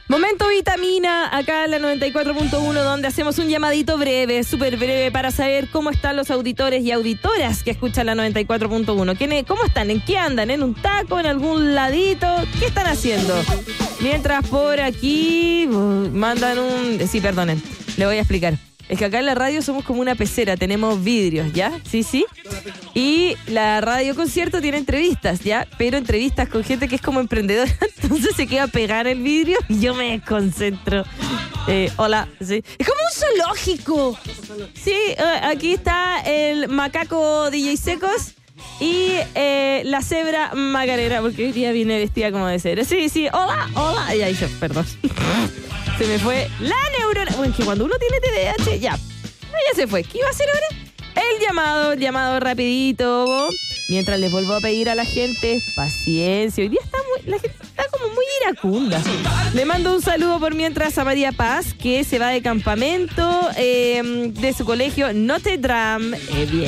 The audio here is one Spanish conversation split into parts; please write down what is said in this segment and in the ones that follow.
Momento vitamina, acá en la 94.1, donde hacemos un llamadito breve, súper breve, para saber cómo están los auditores y auditoras que escuchan la 94.1. ¿Cómo están? ¿En qué andan? ¿En un taco? ¿En algún ladito? ¿Qué están haciendo? Mientras por aquí mandan un... Sí, perdonen, le voy a explicar. Es que acá en la radio somos como una pecera, tenemos vidrios, ¿ya? Sí. Y la radio concierto tiene entrevistas, ¿ya? Pero entrevistas con gente que es como emprendedora, entonces se queda pegada el vidrio y yo me desconcentro. Hola, sí. Es como un zoológico. Sí, aquí está el macaco DJ Secos y la cebra Macarena, porque hoy día viene vestida como de cebra. Sí, hola. Y ahí yo, perdón. Se me fue la neurona. Bueno, que cuando uno tiene TDAH, ya se fue. ¿Qué iba a hacer ahora? El llamado rapidito. Mientras les vuelvo a pedir a la gente paciencia. Hoy día la gente está como muy iracunda. Le mando un saludo por mientras a María Paz, que se va de campamento de su colegio Notre Dame.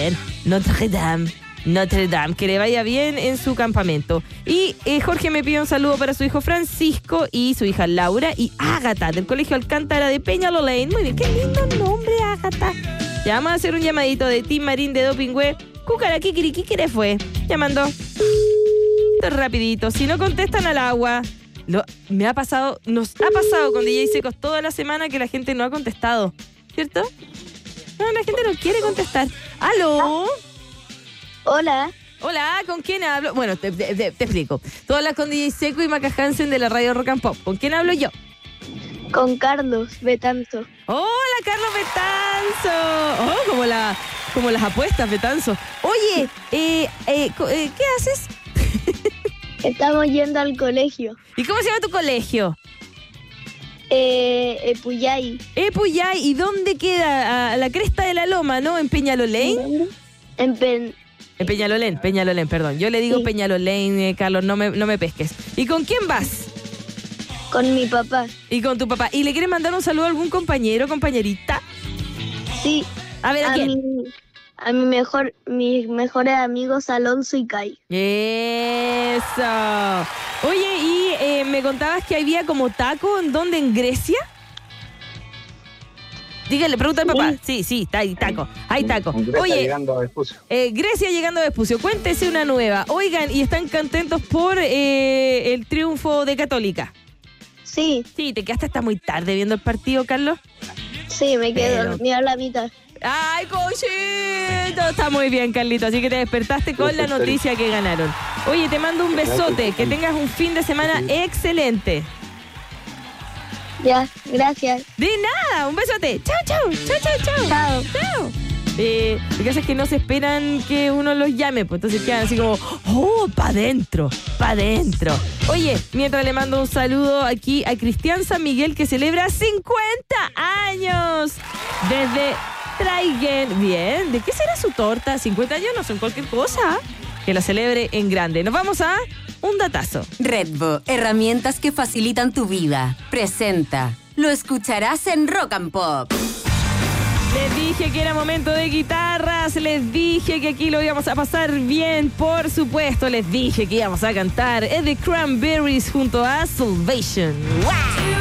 Notre Dame, que le vaya bien en su campamento. Y Jorge me pide un saludo para su hijo Francisco y su hija Laura y Ágata, del colegio Alcántara de Peñalolén. Muy bien, qué lindo nombre, Ágata. Ya vamos a hacer un llamadito de Tim Marín de Dopingüe. Cúcara, ¿qué quiere fue? Llamando. Rapidito, si no contestan al agua. Nos ha pasado con DJ Secos toda la semana que la gente no ha contestado, ¿cierto? No, la gente no quiere contestar. ¿Aló? Hola, ¿con quién hablo? Bueno, te explico. Tú hablas con DJ Seco y Maca Hansen de la radio Rock and Pop. ¿Con quién hablo yo? con Carlos Betanzo. ¡Hola, Carlos Betanzo! Oh, como las apuestas, Betanzo. Oye, ¿qué haces? Estamos yendo al colegio. ¿Y cómo se llama tu colegio? Epuyay. Epuyay. ¿Y dónde queda? A la cresta de la loma, ¿no? ¿En Peñalolén? En Peñalolén, perdón. Yo le digo sí. Peñalolén, Carlos, no me pesques. ¿Y con quién vas? Con mi papá. ¿Y con tu papá? ¿Y le quieres mandar un saludo a algún compañero, compañerita? Sí. A ver, ¿a quién? A mis mejores amigos Alonso y Kai. ¡Eso! Oye, y me contabas que había como taco, ¿en dónde? ¿En Grecia? Dígale, pregunta al papá. Sí, hay taco. Hay taco. Grecia llegando a Vespucio. Grecia llegando a Vespucio. Cuéntese una nueva. Oigan, ¿y están contentos por el triunfo de Católica? Sí. Sí, ¿te quedaste hasta muy tarde viendo el partido, Carlos? Sí, me quedé dormida a la mitad. ¡Ay, cochito! Está muy bien, Carlito. Así que te despertaste con la noticia que ganaron. Oye, te mando un besote. Que tengas un fin de semana excelente. Ya, gracias. De nada, un besote. Chao. Chao. Lo que pasa es que no se esperan que uno los llame, pues entonces quedan así como, pa' dentro. Oye, mientras le mando un saludo aquí a Cristian San Miguel, que celebra 50 años desde Traigen. Bien, ¿de qué será su torta? 50 años no son cualquier cosa. Que la celebre en grande. Nos vamos a un datazo. Redbo, herramientas que facilitan tu vida. Presenta. Lo escucharás en Rock and Pop. Les dije que era momento de guitarras. Les dije que aquí lo íbamos a pasar bien. Por supuesto, les dije que íbamos a cantar The Cranberries junto a Salvation. ¡Wow!